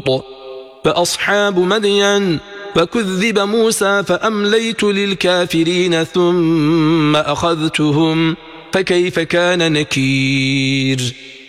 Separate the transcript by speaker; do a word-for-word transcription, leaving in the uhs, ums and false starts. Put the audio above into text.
Speaker 1: فأصحاب مدين فكذب موسى فأمليت للكافرين ثم أخذتهم فكيف كان نكير